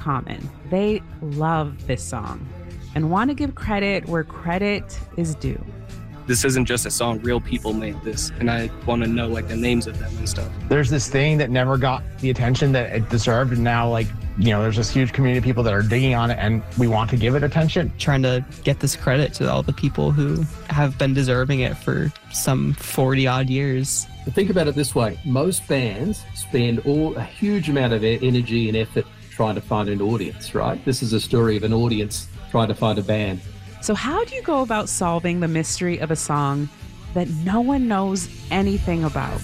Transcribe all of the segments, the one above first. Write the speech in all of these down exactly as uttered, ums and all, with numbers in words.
common. They love this song and want to give credit where credit is due. This isn't just a song, real people made this, and I want to know like the names of them and stuff. There's this thing that never got the attention that it deserved, and now like, you know, there's this huge community of people that are digging on it, and we want to give it attention. Trying to get this credit to all the people who have been deserving it for some forty odd years. But think about it this way, most bands spend all a huge amount of energy and effort trying to find an audience, right? This is a story of an audience trying to find a band. So how do you go about solving the mystery of a song that no one knows anything about?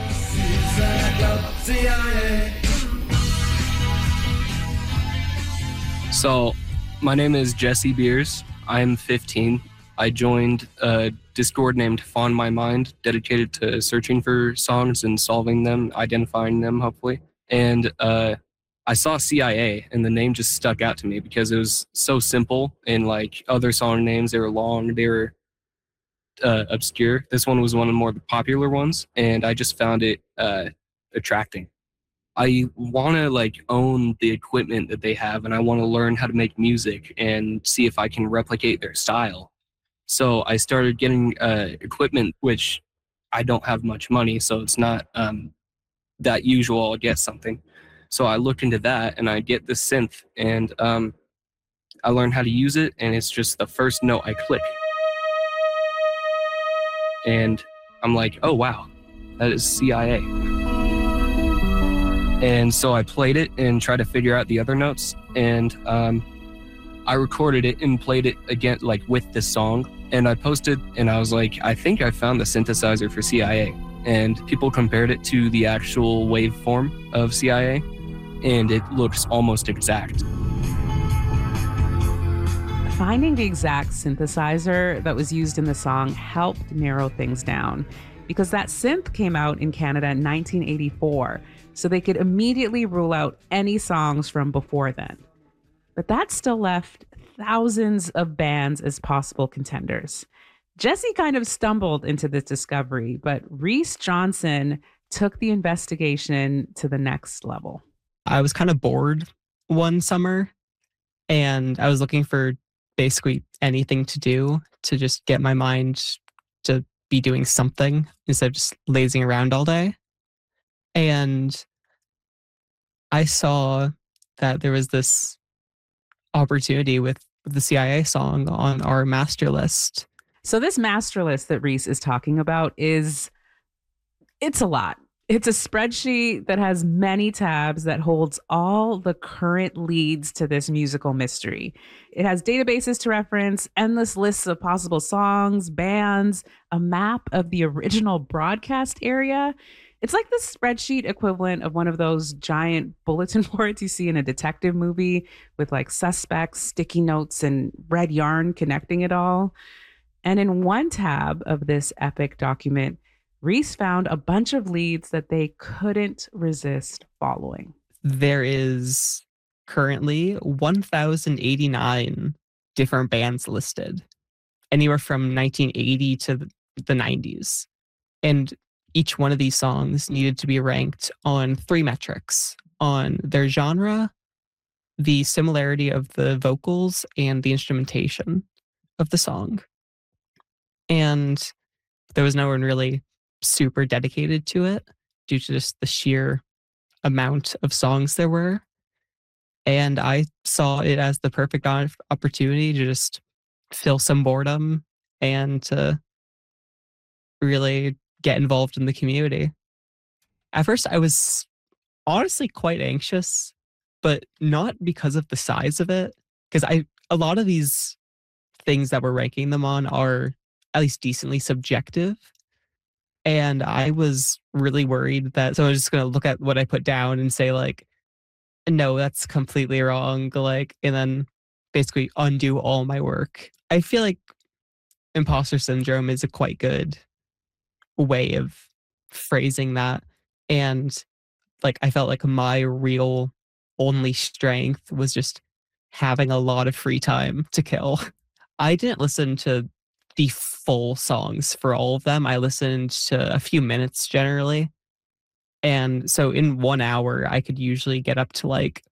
So, my name is Jesse Beers. I'm fifteen. I joined a Discord named Fawn My Mind, dedicated to searching for songs and solving them, identifying them, hopefully. And uh, I saw C I A, and the name just stuck out to me because it was so simple. And like other song names, they were long, they were uh, obscure. This one was one of the more popular ones, and I just found it uh, attracting. I want to like own the equipment that they have, and I want to learn how to make music and see if I can replicate their style. So I started getting uh, equipment, which I don't have much money, so it's not um, that usual. I'll get something. So I looked into that, and I get this synth, and um, I learned how to use it, and it's just the first note I click. And I'm like, oh, wow, that is C I A. And so I played it and tried to figure out the other notes, and um, I recorded it and played it again, like with this song, and I posted, and I was like, I think I found the synthesizer for C I A. And people compared it to the actual waveform of C I A, and it looks almost exact. Finding the exact synthesizer that was used in the song helped narrow things down, because that synth came out in Canada in nineteen eighty-four, so they could immediately rule out any songs from before then. But that still left thousands of bands as possible contenders. Jesse kind of stumbled into this discovery, but Reese Johnson took the investigation to the next level. I was kind of bored one summer, and I was looking for basically anything to do to just get my mind to be doing something instead of just lazing around all day. And I saw that there was this opportunity with the C I A song on our master list. So this master list that Reese is talking about is, it's a lot. It's a spreadsheet that has many tabs that holds all the current leads to this musical mystery. It has databases to reference, endless lists of possible songs, bands, a map of the original broadcast area. It's like the spreadsheet equivalent of one of those giant bulletin boards you see in a detective movie with like suspects, sticky notes, and red yarn connecting it all. And in one tab of this epic document, Reese found a bunch of leads that they couldn't resist following. There is currently one thousand eighty-nine different bands listed, anywhere from nineteen eighty to the nineties. And each one of these songs needed to be ranked on three metrics: on their genre, the similarity of the vocals, and the instrumentation of the song. And there was no one really super dedicated to it due to just the sheer amount of songs there were. And I saw it as the perfect opportunity to just fill some boredom and to really get involved in the community. At first, I was honestly quite anxious, but not because of the size of it. Because I a lot of these things that we're ranking them on are at least decently subjective. And I was really worried that, so I was just going to look at what I put down and say like, no, that's completely wrong. Like, and then basically undo all my work. I feel like imposter syndrome is a quite good way of phrasing that. And like, I felt like my real only strength was just having a lot of free time to kill. I didn't listen to the full songs for all of them. I listened to a few minutes generally. And so in one hour, I could usually get up to like